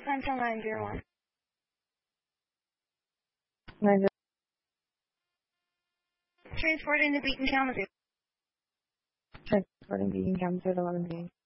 Central 901. Transporting to Beacon Kalamazoo. Transporting Beacon Kalamazoo at 11 p.m.